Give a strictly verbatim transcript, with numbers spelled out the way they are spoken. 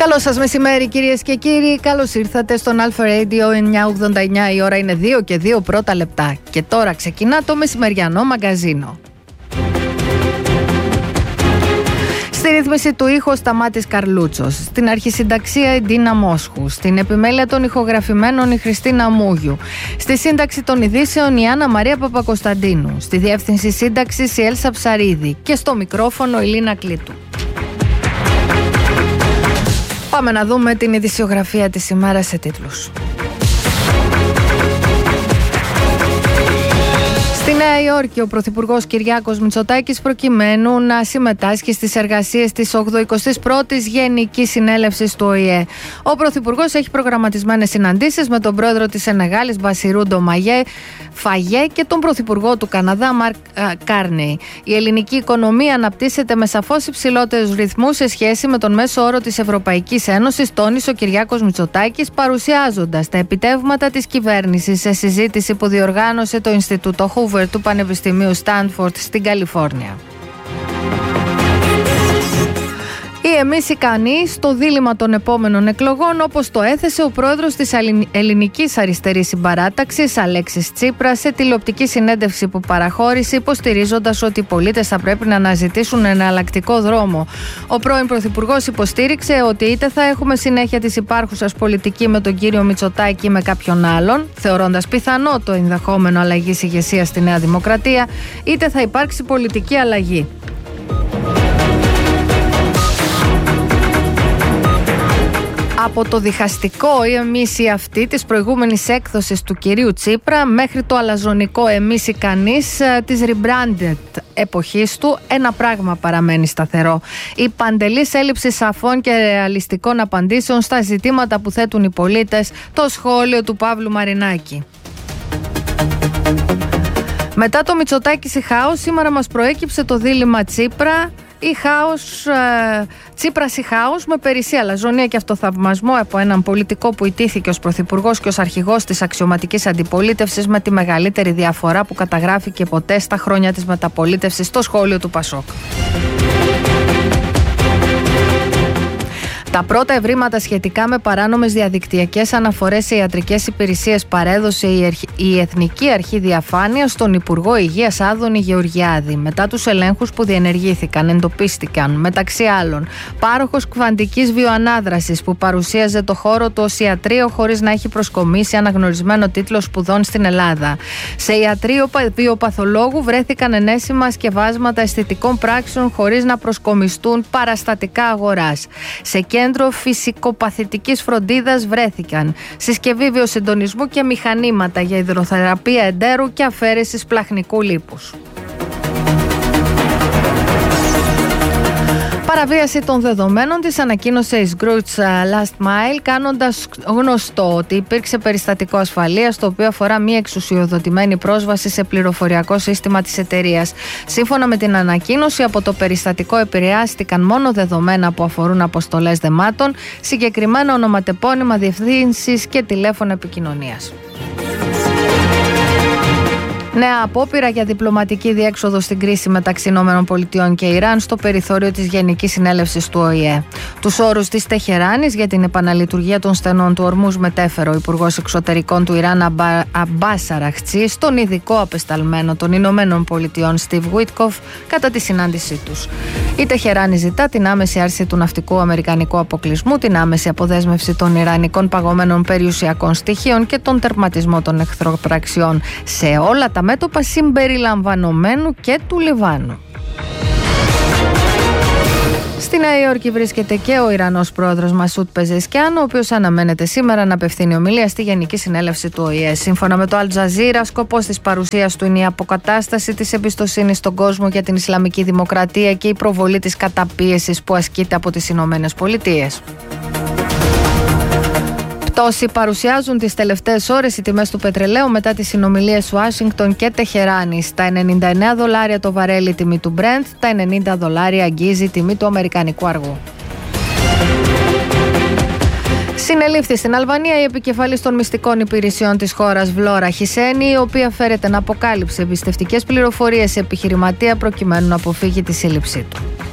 Καλό σας μεσημέρι κυρίες και κύριοι, καλώς ήρθατε στον Alpha Radio εννιακόσια ογδόντα εννιά. Η ώρα είναι δύο και δύο πρώτα λεπτά και τώρα ξεκινά το μεσημεριανό μαγκαζίνο. Στη ρύθμιση του ήχου Σταμάτης Καρλούτσος, στην αρχισυνταξία η Ντίνα Μόσχου, στην επιμέλεια των ηχογραφημένων η Χριστίνα Μούγιου, στη σύνταξη των ειδήσεων η Άννα Μαρία Παπακοσταντίνου, στη διεύθυνση σύνταξης η Έλσα Ψαρίδη και στο μικρόφωνο η Λίνα Κλήτου. Πάμε να δούμε την ειδησιογραφία της ημέρας σε τίτλους. Στη Νέα Υόρκη, ο Πρωθυπουργός Κυριάκος Μητσοτάκης, προκειμένου να συμμετάσχει στις εργασίες της ογδοηκοστής πρώτης Γενικής Συνέλευσης του Ο Η Ε. Ο Πρωθυπουργός έχει προγραμματισμένες συναντήσεις με τον πρόεδρο της Σενεγάλης, Μπασιρού Ντομαγέ Φαγέ, και τον Πρωθυπουργό του Καναδά, Μαρκ Κάρνεϊ. Η ελληνική οικονομία αναπτύσσεται με σαφώς υψηλότερους ρυθμούς σε σχέση με τον μέσο όρο της Ευρωπαϊκής Ένωσης, τόνισε ο Κυριάκος Μητσοτάκης, παρουσιάζοντας τα επιτεύγματα της κυβέρνησης σε συζήτηση που διοργάνωσε το Ινστιτούτο Hoover του Πανεπιστημίου Στάνφορντ στην Καλιφόρνια. Ή εμείς ή κανείς, στο δίλημμα των επόμενων εκλογών, όπως το έθεσε ο πρόεδρος της Ελληνικής Αριστερής Συμπαράταξης, Αλέξης Τσίπρας, σε τηλεοπτική συνέντευξη που παραχώρησε, υποστηρίζοντας ότι οι πολίτες θα πρέπει να αναζητήσουν ένα εναλλακτικό δρόμο. Ο πρώην πρωθυπουργός υποστήριξε ότι είτε θα έχουμε συνέχεια της υπάρχουσας πολιτική με τον κύριο Μητσοτάκη ή με κάποιον άλλον, θεωρώντας πιθανό το ενδεχόμενο αλλαγής ηγεσίας στη Νέα Δημοκρατία, είτε θα υπάρξει πολιτική αλλαγή. Από το διχαστικό ή εμείς ή αυτή της προηγούμενης έκδοσης του κυρίου Τσίπρα μέχρι το αλαζονικό εμείς ή κανείς της rebranded εποχής του, ένα πράγμα παραμένει σταθερό: η παντελής έλλειψη σαφών και ρεαλιστικών απαντήσεων στα ζητήματα που θέτουν οι πολίτες, το σχόλιο του Παύλου Μαρινάκη. Μετά το Μητσοτάκη χάος, σήμερα μας προέκυψε το δίλημμα Τσίπρα ή χάος, ε, Τσίπρας ή χάος, με περισσή αλαζονία και αυτοθαυμασμό από έναν πολιτικό που ιτήθηκε ως πρωθυπουργός και ως αρχηγός της αξιωματικής αντιπολίτευσης, με τη μεγαλύτερη διαφορά που καταγράφηκε ποτέ στα χρόνια της μεταπολίτευσης, στο σχόλιο του Πασόκ. Τα πρώτα ευρήματα σχετικά με παράνομες διαδικτυακές αναφορές σε ιατρικές υπηρεσίες παρέδωσε η Εθνική Αρχή Διαφάνειας στον Υπουργό Υγείας Άδωνη Γεωργιάδη. Μετά τους ελέγχους που διενεργήθηκαν, εντοπίστηκαν, μεταξύ άλλων, πάροχος κβαντικής βιοανάδρασης που παρουσίαζε το χώρο του ως ιατρείο χωρίς να έχει προσκομίσει αναγνωρισμένο τίτλο σπουδών στην Ελλάδα. Σε ιατρείο βιοπαθολόγου βρέθηκαν ενέσιμα σκευάσματα αισθητικών πράξεων χωρίς να προσκομιστούν παραστατικά αγοράς. Σε κέντρο φυσικοπαθητικής φροντίδας βρέθηκαν συσκευή βιοσυντονισμού και μηχανήματα για υδροθεραπεία εντέρου και αφαίρεσης πλαχνικού λίπους. Παραβίαση των δεδομένων της ανακοίνωσε η Sgrouts Last Mile, κάνοντας γνωστό ότι υπήρξε περιστατικό ασφαλείας το οποίο αφορά μη εξουσιοδοτημένη πρόσβαση σε πληροφοριακό σύστημα της εταιρείας. Σύμφωνα με την ανακοίνωση, από το περιστατικό επηρεάστηκαν μόνο δεδομένα που αφορούν αποστολές δεμάτων, συγκεκριμένα ονοματεπώνυμα, διευθύνσεις και τηλέφωνα επικοινωνίας. Νέα απόπειρα για διπλωματική διέξοδο στην κρίση μεταξύ ΗΠΑ και Ιράν στο περιθώριο της Γενικής Συνέλευσης του Ο Η Ε. Τους όρους της Τεχεράνης για την επαναλειτουργία των στενών του ορμούς μετέφερε ο Υπουργός Εξωτερικών του Ιράν Αμπά, Αμπάς Αραχτσί στον ειδικό απεσταλμένο των Ηνωμένων Πολιτειών Στιβ Γουίτκοφ κατά τη συνάντησή τους. Η Τεχεράνη ζητά την άμεση άρση του ναυτικού αμερικανικού αποκλεισμού, την άμεση αποδέσμευση των ιρανικών παγωμένων περιουσιακών στοιχείων και τον τερματισμό των εχθροπραξιών σε όλα τα μέτωπα συμπεριλαμβανομένου και του Λιβάνου. Στη Νέα Υόρκη βρίσκεται και ο Ιρανός πρόεδρος Μασούτ Πεζεσκιάν, ο οποίος αναμένεται σήμερα να απευθύνει ομιλία στη Γενική Συνέλευση του Ο Η Ε. Σύμφωνα με το Αλ Τζαζίρα, σκοπός της παρουσίας του είναι η αποκατάσταση της εμπιστοσύνης στον κόσμο για την Ισλαμική Δημοκρατία και η προβολή της καταπίεσης που ασκείται από τις Ηνωμένες Πολιτείες. Πτώση παρουσιάζουν τις τελευταίες ώρες οι τιμές του πετρελαίου μετά τις συνομιλίες Ουάσιγκτον και Τεχεράνης. Τα ενενήντα εννέα δολάρια το βαρέλι τιμή του Brent, τα ενενήντα δολάρια αγγίζει η τιμή του αμερικανικού αργού. Συνελήφθη στην Αλβανία η επικεφαλής των μυστικών υπηρεσιών της χώρας, Βλόρα Χισένη, η οποία φέρεται να αποκάλυψε εμπιστευτικές πληροφορίες σε επιχειρηματία προκειμένου να αποφύγει τη σύλληψή του.